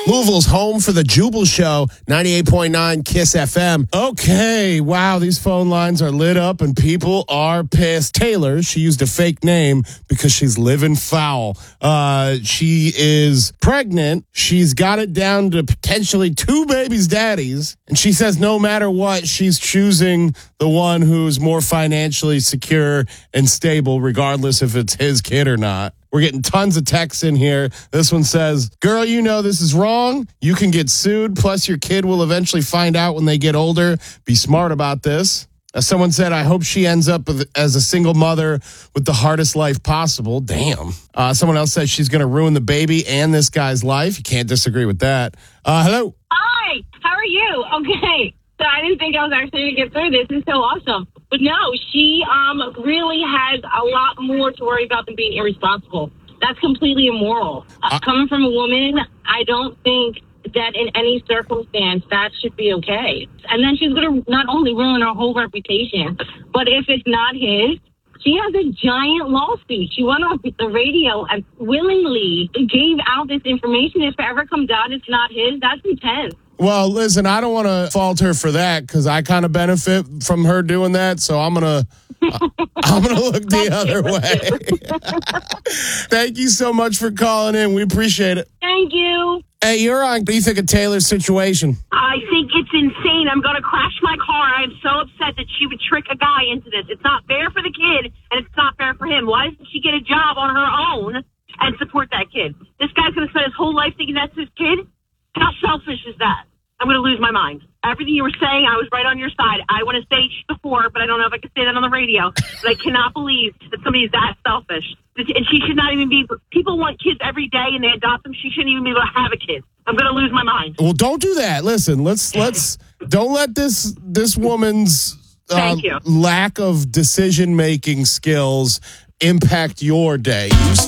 Louisville's home for the Jubal Show, 98.9 KISS FM. Okay, wow, these phone lines are lit up and people are pissed. Taylor, she used a fake name because she's living foul. She is pregnant. She's got it down to potentially 2 babies' daddies. And she says no matter what, she's choosing the one who's more financially secure and stable, regardless if it's his kid or not. We're getting tons of texts in here. This one says, girl, you know this is wrong. You can get sued. Plus, your kid will eventually find out when they get older. Be smart about this. Someone said, I hope she ends up as a single mother with the hardest life possible. Damn. Someone else says she's going to ruin the baby and this guy's life. You can't disagree with that. Hello. Hi. How are you? Okay. So I didn't think I was actually going to get through this. This is so awesome. But no, she really has a lot more to worry about than being irresponsible. That's completely immoral. Coming from a woman, I don't think that in any circumstance that should be okay. And then she's going to not only ruin her whole reputation, but if it's not his, she has a giant lawsuit. She went on the radio and willingly gave out this information. If it ever comes out it's not his, that's intense. Well, listen, I don't want to fault her for that because I kind of benefit from her doing that. So I'm gonna look the other way. Thank you so much for calling in. We appreciate it. Thank you. Hey, you're on. What do you think of Taylor's situation? I think it's insane. I'm going to crash my car. I am so upset that she would trick a guy into this. It's not fair for the kid, and it's not fair for him. Why doesn't she get a job on her own and support that kid? This guy's going to spend his whole life thinking that's his kid? How selfish is that? I'm going to lose my mind. Everything you were saying, I was right on your side. I want to say before, but I don't know if I can say that on the radio. But I cannot believe that somebody is that selfish. And she should not even be. People want kids every day, and they adopt them. She shouldn't even be able to have a kid. I'm going to lose my mind. Well, don't do that. Listen, let's don't let this woman's lack of decision-making skills impact your day.